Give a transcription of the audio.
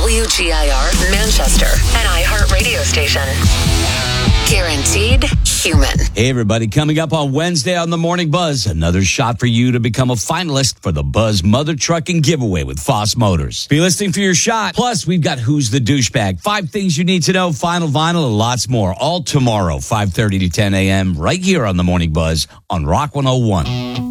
WGIR Manchester, an iHeart radio station. Guaranteed human. Hey, everybody. Coming up on Wednesday on the Morning Buzz, another shot for you to become a finalist for the Buzz Mother Trucking Giveaway with Foss Motors. Be listening for your shot. Plus, we've got Who's the Douchebag, 5 things you need to know, Final Vinyl, and lots more. All tomorrow, 5:30 to 10 a.m. right here on the Morning Buzz on Rock 101.